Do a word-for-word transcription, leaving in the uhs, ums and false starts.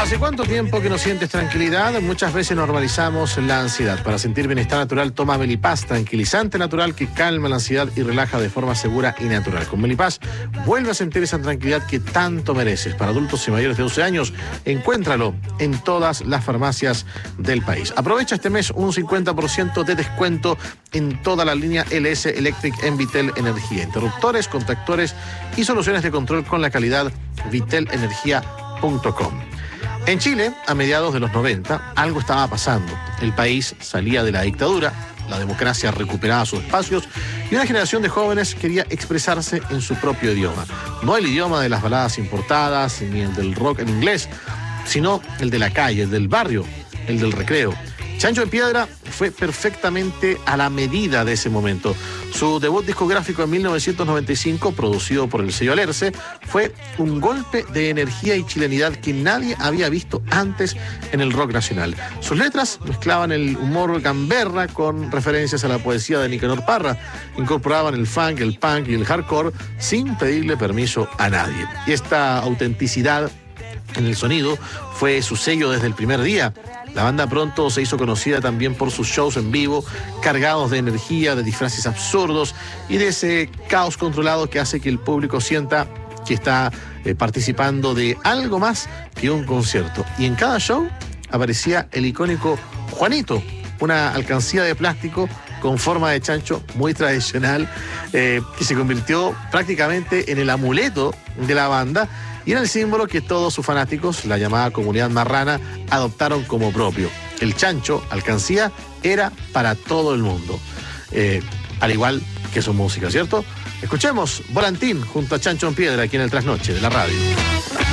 ¿Hace cuánto tiempo que no sientes tranquilidad? Muchas veces normalizamos la ansiedad. Para sentir bienestar natural, toma Melipaz, tranquilizante natural que calma la ansiedad y relaja de forma segura y natural. Con Melipaz, vuelve a sentir esa tranquilidad que tanto mereces. Para adultos y mayores de doce años, encuéntralo en todas las farmacias del país. Aprovecha este mes un cincuenta por ciento de descuento en toda la línea L S Electric en Vitel Energía. Interruptores, contactores y soluciones de control con la calidad vitel energía punto com. En Chile, a mediados de los noventa, algo estaba pasando. El país salía de la dictadura, la democracia recuperaba sus espacios y una generación de jóvenes quería expresarse en su propio idioma. No el idioma de las baladas importadas ni el del rock en inglés, sino el de la calle, el del barrio, el del recreo. Chancho en Piedra fue perfectamente a la medida de ese momento. Su debut discográfico en mil novecientos noventa y cinco, producido por el sello Alerce, fue un golpe de energía y chilenidad que nadie había visto antes en el rock nacional. Sus letras mezclaban el humor gamberra con referencias a la poesía de Nicanor Parra, incorporaban el funk, el punk y el hardcore sin pedirle permiso a nadie. Y esta autenticidad en el sonido fue su sello desde el primer día. La banda pronto se hizo conocida también por sus shows en vivo, cargados de energía, de disfraces absurdos y de ese caos controlado que hace que el público sienta que está eh, participando de algo más que un concierto. Y en cada show aparecía el icónico Juanito, una alcancía de plástico con forma de chancho muy tradicional, eh, que se convirtió prácticamente en el amuleto de la banda y era el símbolo que todos sus fanáticos, la llamada comunidad marrana, adoptaron como propio. El chancho, alcancía, era para todo el mundo, eh, al igual que su música, ¿cierto? Escuchemos Volantín junto a Chancho en Piedra aquí en el Trasnoche de la radio.